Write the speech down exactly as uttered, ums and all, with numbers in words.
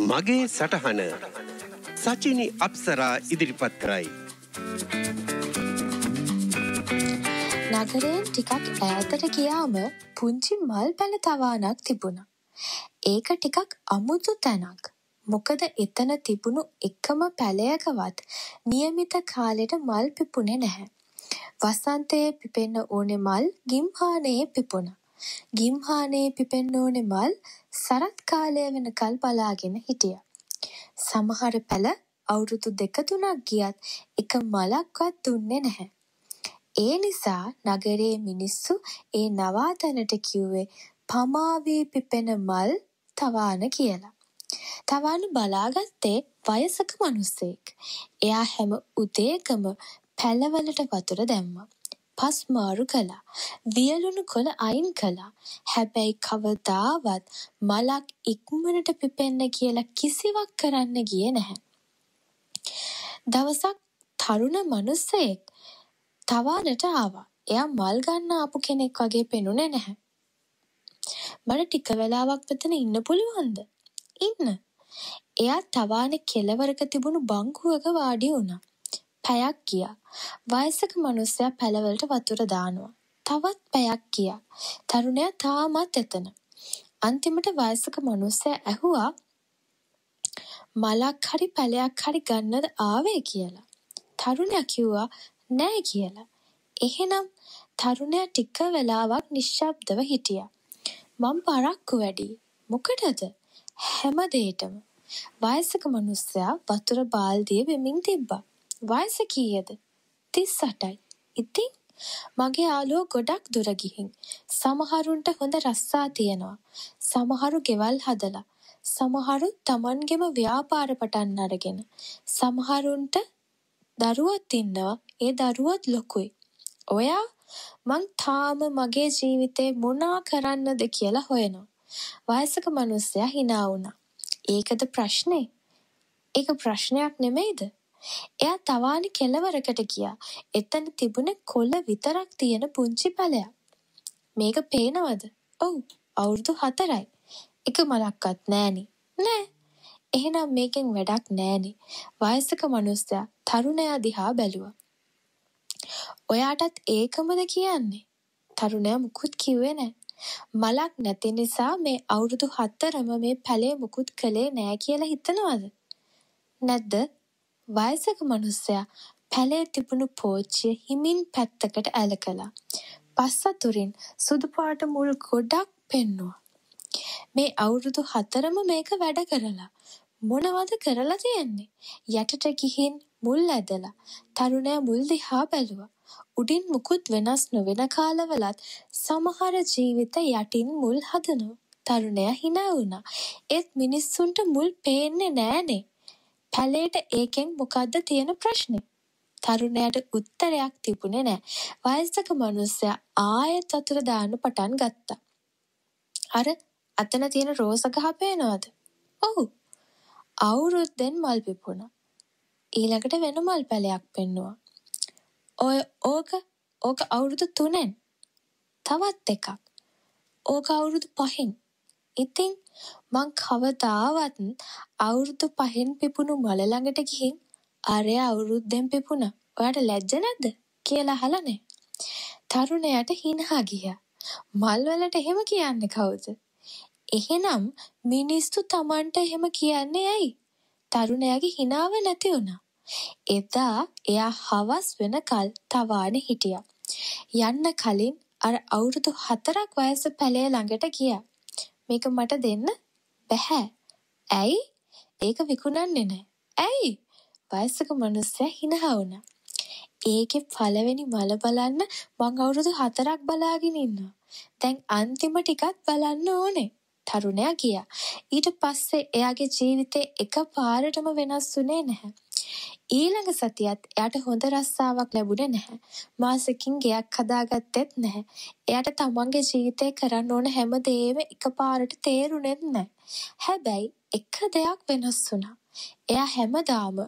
මගේ සටහන සචිනි අප්සරා ඉදිරිපත් කරයි. නගරයෙන් ටිකක් ඈතට ගියාම පුංචි මල් පැල තවානක් තිබුණා. ඒක ටිකක් අමුතු තැනක්. මොකද එතන තිබුණු එකම පැලයකවත් નિયમિત කාලෙට මල් පිපුණේ නැහැ. වසන්තයේ පිපෙන්න ඕනේ මල් ගිම්හානයේ පිපුණා. ගිම්හානයේ පිපෙන්න ඕනේ මල් සරත් කාලය වෙනකල් බලාගෙන හිටියා. සමහර පැල අවුරුදු දෙක තුනක් ගියත් එක මලක්වත් දුන්නේ නැහැ. ඒ නිසා නගරයේ මිනිස්සු ඒ නවාතැනට කිව්වේ පමා වී පිපෙන මල් තවාන කියලා. තවාන බලාගත්තේ වයසක මිනිස්සෙක්. එයා හැම උදේකම පැලවලට වතුර දැම්මා. පස් මාරු කළා. වියලුණු කොළ අයින් කළා. හැබැයි කවදාවත් මලක් ඉක්මනට පිපෙන්න කියලා කිසිවක් කරන්න ගියේ නැහැ. දවසක් තරුණ මිනිස්සෙක් තවානට ආවා. එයා මල් ගන්න ආපු කෙනෙක් වගේ පෙනුනේ නැහැ. මට ටික වෙලාවක් මෙතන ඉන්න පුළුවන්ද? ඉන්න. එයා තවානේ කෙළවරක තිබුණු බංකුවක වාඩි වුණා. පැයක් ගියා. වයසක මිනිස්සයා පැලවලට වතුර දානවා. තවත් පැයක් ගියා. තරුණයා තාමත් එතන. අන්තිමට වයසක මිනිස්සයා ඇහුවා මලක් හරි පැලයක් හරි ගන්නද ආවේ කියලා. තරුණයා කිව්වා නෑ කියලා. එහෙනම් තරුණයා ටික වෙලාවක් නිශ්ශබ්දව හිටියා. මම පරක්කු වැඩි. මොකටද? හැම දෙයකටම. වයසක මිනිස්සයා වතුර බාල්දිය වෙමින් තිබ්බා. වයස කීයද? තිස් අටයි. ඉතින් මගේ යාළුවෝ ගොඩක් දුර ගිහින් සමහරුන්ට හොඳ රස්සා තියනවා. සමහරු ගෙවල් හදලා. සමහරු Tamanගෙම ව්‍යාපාර පටන් අරගෙන. සමහරුන්ට දරුවොත් ඉන්නවා. ඒ දරුවොත් ලොකුයි. ඔයා මං තාම මගේ ජීවිතේ මොනා කරන්නද කියලා හොයනවා. වයසක මිනිස්සයා hina වුණා. ඒකද ප්‍රශ්නේ? ඒක ප්‍රශ්නයක් නෙමෙයිද? එයා තවානේ කෙළවරකට ගියා. එතන තිබුණේ කොළ විතරක් තියෙන පුංචි පැලයක්. මේක පේනවද? ඔව්, අවුරුදු හතරයි. එක මලක්වත් නෑනේ. නෑ. එහෙනම් මේකෙන් වැඩක් නෑනේ. වයසක මිනිස්සයා තරුණයා දිහා බැලුවා. ඔයාටත් ඒකමද කියන්නේ? තරුණයා මුකුත් කිව්වේ නෑ. මලක් නැති නිසා මේ අවුරුදු හතරම මේ පැලේ මුකුත් කළේ නෑ කියලා හිතනවද? නැද්ද? වයසක මිනිස්සයා පැලේ තිබුණු පෝච්චිය හිමින් පැත්තකට ඇල කළා. පස්සතුරින් සුදු පාට මුල් ගොඩක් පෙන්නුවා. මේ අවුරුදු හතරම මේක වැඩ කරලා. මොනවද කරලා තියෙන්නේ? යටට ගිහින් මුල් ඇදලා. තරුණයා මුල් දිහා බැලුවා. උඩින් මුකුත් වෙනස් නොවන කාලවලත් සමහර ජීවිත යටින් මුල් හදනවා. තරුණයා hina වුණා. ඒත් මිනිස්සුන්ට මුල් පේන්නේ නෑනේ. පැලේට ඒකෙන් මොකද්ද තියෙන ප්‍රශ්නේ? තරුණයාට උත්තරයක් තිබුණේ නෑ. වයසක මිනිස්සයා ආයෙත් වතුර දාන්න පටන් ගත්තා. අර අතන තියෙන රෝස ගහ පේනවද? ඔව්. අවුරුද්දෙන් මල් පිපුණා. ඊළඟට වෙන මල් පැලයක් පෙන්නුවා. ඔය ඕක ඕක අවුරුදු තුනෙන්. තවත් එකක්. ඕක අවුරුදු පහෙන්. ඉතින් මං කවදාවත් අවුරුදු පහෙන් පිපුණු මල ළඟට ගිහින් අරය අවුරුද්දෙන් පිපුණා. ඔයාට ලැජ්ජ නැද්ද කියලා අහලා නෑ. තරුණයාට hina ගියා. මල් වලට එහෙම කියන්නේ කවුද? එහෙනම් මිනිස්සු Tamanට එහෙම කියන්නේ ඇයි? තරුණයාගේ hinaව නැති වුණා. එදා එයා හවස් වෙනකල් තවානේ හිටියා. යන්න කලින් අර අවුරුදු හතරක් වයස පැලේ ළඟට ගියා. මේක මට දෙන්න බැහැ. ඇයි? ඒක විකුණන්නේ නැහැ. ඇයි? වයසක මිනිස්සයා hina වුණා. ඒකේ පළවෙනි මල බලන්න මං අවුරුදු හතරක් බලාගෙන ඉන්නවා. දැන් අන්තිම ටිකත් බලන්න ඕනේ. තරුණයා ගියා. ඊට පස්සේ එයාගේ ජීවිතේ එකපාරටම වෙනස් වුණේ නැහැ. ඊළඟ සතියත් එයාට හොඳ රස්සාවක් ලැබුණේ නැහැ. මාසෙකින් ගෙයක් හදාගත්තෙත් නැහැ. එයාට තමන්ගේ ජීවිතේ කරන්න ඕන හැම දෙයක්ම එකපාරට තේරුණෙත් නැහැ. හැබැයි එක දෙයක් වෙනස් වුණා. එයා හැමදාම